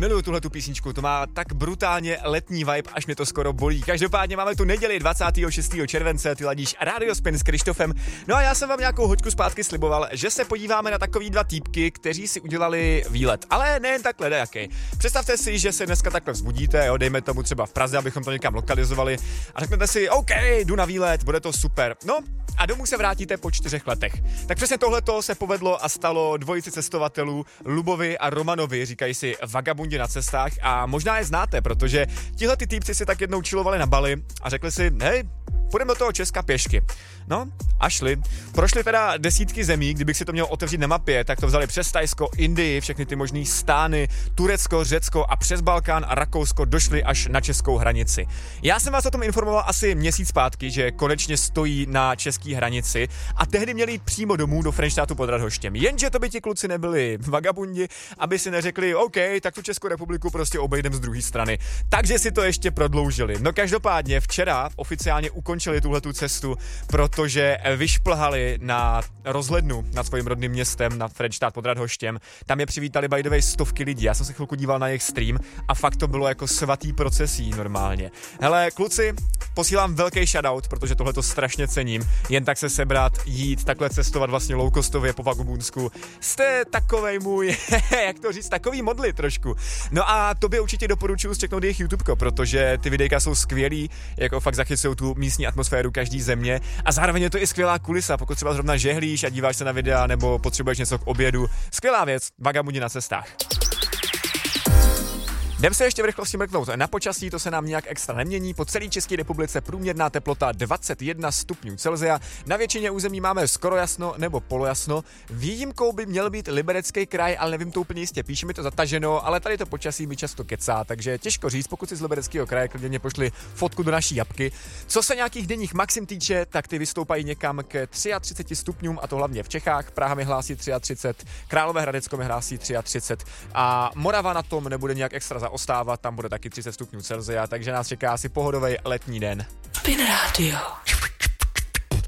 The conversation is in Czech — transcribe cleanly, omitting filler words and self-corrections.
miluju tuhletu písničku, to má tak brutálně letní vibe, až mě to skoro bolí. Každopádně máme tu neděli 26. července, ty ladíš Radio Spin s Krištofem. No a já jsem vám nějakou hoďku zpátky sliboval, že se podíváme na takový dva týpky, kteří si udělali výlet. Ale nejen takhle, jaký. Představte si, že se dneska takhle vzbudíte, jo, dejme tomu třeba v Praze, abychom to někam lokalizovali a řeknete si, OK, jdu na výlet, bude to super. No a domů se vrátíte po 4 letech. Tak přesně tohleto se povedlo a stalo dvojici cestovatelů Lubovi a Romanovi, říkají si vagabundi na cestách a možná je znáte, protože tihle ty týpci si tak jednou čilovali na Bali a řekli si, hej, půjdeme do toho Česka pěšky. No a šli. Prošli teda desítky zemí, kdybych si to měl otevřít na mapě, tak to vzali přes Thajsko, Indii, všechny ty možný stány, Turecko, Řecko a přes Balkán a Rakousko došli až na českou hranici. Já jsem vás o tom informoval asi měsíc zpátky, že konečně stojí na české hranici a tehdy měli jít přímo domů do Frenštátu pod Radhoštěm. Jenže to by ti kluci nebyli vagabundi, aby si neřekli, OK, tak tu Českou republiku prostě obejdem z druhé strany. Takže si to ještě prodloužili. No každopádně včera oficiálně ukončili tuhletu cestu, protože vyšplhali na rozhlednu nad svým rodným městem, na Frenštát pod Radhoštěm. Tam je přivítali by the way stovky lidí. Já jsem se chvilku díval na jejich stream a fakt to bylo jako svatý procesí normálně. Hele, kluci, posílám velký shoutout, protože tohle to strašně cením. Jen tak se sebrat, jít, takhle cestovat vlastně low-costově po Vagabunsku. Jste takovej můj, jak to říct, takový modly trošku. No a tobě určitě doporučuji zčeknout jejich YouTubeko, protože ty videjka jsou skvělý, jako fakt zachycují tu místní atmosféru každý země a zároveň je to i skvělá kulisa, pokud třeba zrovna žehlíš a díváš se na videa nebo potřebuješ něco k obědu. Skvělá věc, vagabundi na cestách. Jdem se ještě v rychlosti mrknout na počasí, to se nám nějak extra nemění. Po celé České republice průměrná teplota 21 stupňů Celsia. Na většině území máme skoro jasno nebo polojasno. Výjimkou by měl být Liberecký kraj, ale nevím to úplně jistě. Píše mi to zataženo, ale tady to počasí mi často kecá, takže těžko říct. Pokud si z Libereckého kraje, klidně mě pošli fotku do naší japky. Co se nějakých denních maxim týče, tak ty vystoupají někam k 33 stupňům a to hlavně v Čechách. Praha mi hlásí 33, Královéhradecko mi hlásí 33 a Morava na tom nebude nějak extra zaostávat, tam bude taky 30 stupňů Celsia, takže nás čeká asi pohodový letní den. Spin Radio.